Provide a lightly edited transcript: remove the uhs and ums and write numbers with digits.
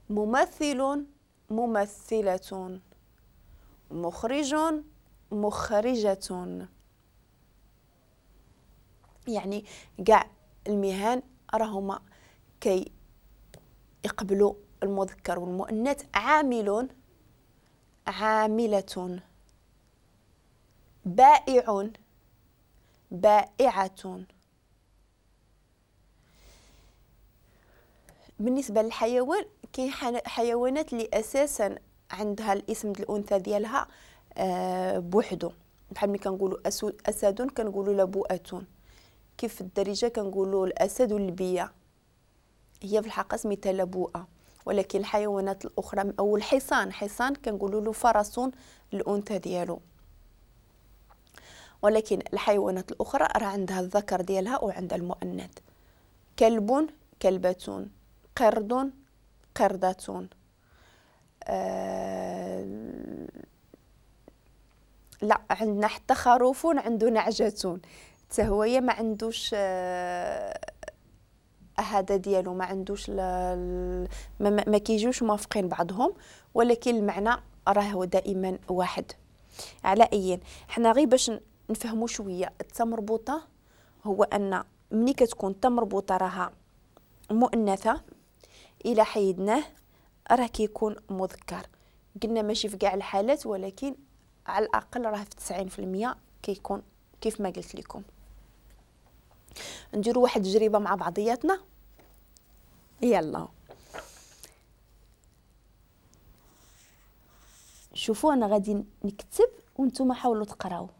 ممثل ممثلة، مخرج مخرجة. يعني كاع المهن راهما كي يقبلوا المذكر والمؤنث. عامل عاملة، بائع بائعة. بالنسبة للحيوان كاين حيوانات اللي أساسا عندها الاسم الأنثى ديالها بوحدو، بحال ملي كنقولوا أسد كنقولوا لبوءة، كيف في الدارجة كنقولوا الأسد واللبية، هي في الحقيقة سميتها لبوءة. ولكن الحيوانات الأخرى أو حصان كنقولوا له فرس الأنثى ديالو. ولكن الحيوانات الأخرى راه عندها الذكر ديالها وعندها المؤنث. كلب كلبة، قرد قردة. لا، عندنا حتى خروف عنده نعجة، حتى هويا ما عندوش هذا ديالو، ما عندوش ما كيجوش موافقين بعضهم، ولكن المعنى راه هو دائما واحد. على اي حنا غير باش نفهموا شويه التاء مربوطه، هو ان ملي كتكون التاء مربوطه راها مؤنثه، الى حيدناه راه كيكون مذكر. قلنا ماشي في كاع الحالات، ولكن على الاقل راه في 90% كيكون كيف ما قلت لكم. نديروا واحد التجربه مع بعضياتنا. يلا شوفوا، انا غادي نكتب وانتم حاولوا تقراو.